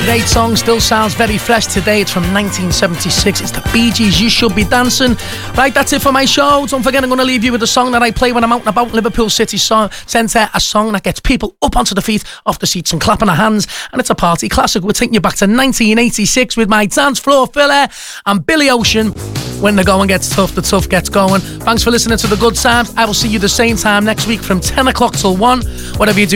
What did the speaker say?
Great song, still sounds very fresh today. It's from 1976. It's the Bee Gees, You Should Be Dancing. Right, that's it for my show. Don't forget, I'm going to leave you with a song that I play when I'm out and about Liverpool City Centre. A song that gets people up onto the feet, off the seats and clapping their hands. And it's a party classic. We're taking you back to 1986 with my dance floor filler and Billy Ocean. When the going gets tough, the tough gets going. Thanks for listening to The Good Times. I will see you the same time next week from 10 o'clock till 1. Whatever you do,